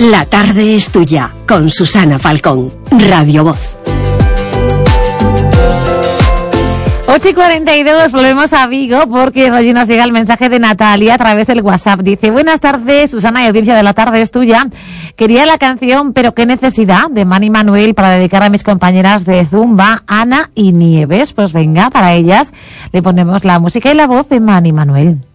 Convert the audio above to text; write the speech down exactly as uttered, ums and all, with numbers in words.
La tarde es tuya, con Susana Falcón, Radio Voz. ocho y cuarenta y dos, volvemos a Vigo porque hoy nos llega el mensaje de Natalia a través del WhatsApp. Dice: buenas tardes, Susana y audiencia de La tarde es tuya. Quería la canción Pero qué necesidad, de Manny Manuel, para dedicar a mis compañeras de Zumba, Ana y Nieves. Pues venga, para ellas le ponemos la música y la voz de Manny Manuel.